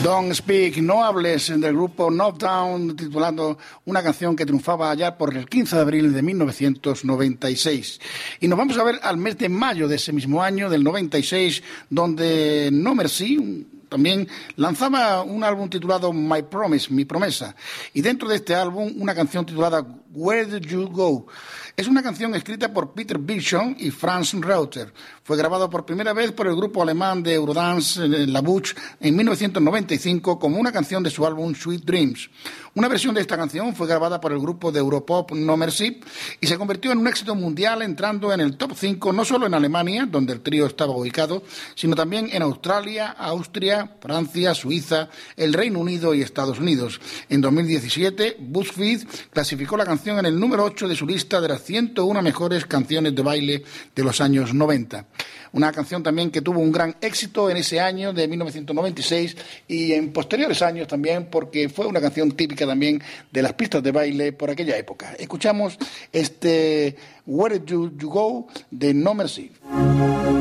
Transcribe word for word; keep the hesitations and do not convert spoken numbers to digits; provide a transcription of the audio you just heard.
Don't Speak, no hables, del grupo Knockdown, titulando una canción que triunfaba allá por el quince de abril de mil novecientos noventa y seis. Y nos vamos a ver al mes de mayo de ese mismo año, del noventa y seis, donde No Mercy también lanzaba un álbum titulado My Promise, Mi Promesa, y dentro de este álbum una canción titulada Where Did You Go. Es una canción escrita por Peter Bichon y Franz Reuter. Fue grabado por primera vez por el grupo alemán de Eurodance La Bouche en mil novecientos noventa y cinco como una canción de su álbum Sweet Dreams. Una versión de esta canción fue grabada por el grupo de Europop No Mercy y se convirtió en un éxito mundial, entrando en el top cinco no solo en Alemania, donde el trío estaba ubicado, sino también en Australia, Austria, Francia, Suiza, el Reino Unido y Estados Unidos. En dos mil diecisiete, BuzzFeed clasificó la canción en el número ocho de su lista de las ciento una mejores canciones de baile de los años noventa. Una canción también que tuvo un gran éxito en ese año de mil novecientos noventa y seis y en posteriores años también, porque fue una canción típica también de las pistas de baile por aquella época. Escuchamos este Where Did You Go de No Mercy.